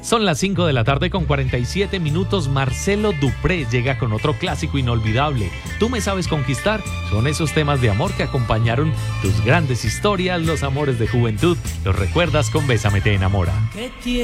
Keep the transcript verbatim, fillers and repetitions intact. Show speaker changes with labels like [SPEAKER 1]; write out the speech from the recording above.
[SPEAKER 1] Son las cinco de la tarde con cuarenta y siete minutos. Marcelo Dupré llega con otro clásico inolvidable. Tú me sabes conquistar. Son esos temas de amor que acompañaron tus grandes historias, los amores de juventud. Los recuerdas con Bésame te enamora.